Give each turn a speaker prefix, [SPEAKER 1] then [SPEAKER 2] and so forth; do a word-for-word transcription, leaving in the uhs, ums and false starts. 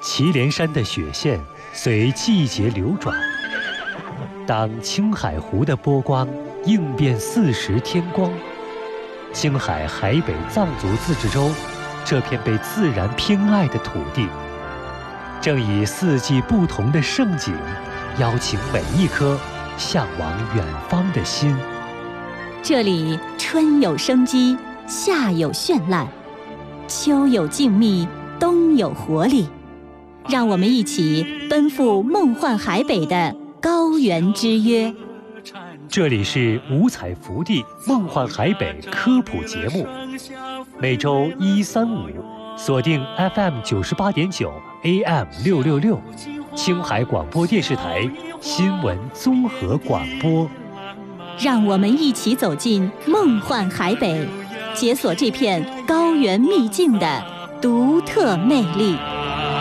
[SPEAKER 1] 祁连山的雪线随季节流转。当青海湖的波光映遍四时天光，青海海北藏族自治州这片被自然偏爱的土地，正以四季不同的盛景，邀请每一颗向往远方的心。
[SPEAKER 2] 这里春有生机，夏有绚烂，秋有静谧，冬有活力。让我们一起奔赴梦幻海北的高原之约。
[SPEAKER 1] 这里是五彩福地梦幻海北科普节目，每周一三五锁定 F M 九十八点九 A M 六六六，青海广播电视台新闻综合广播。
[SPEAKER 2] 让我们一起走进梦幻海北，解锁这片高原秘境的独特魅力。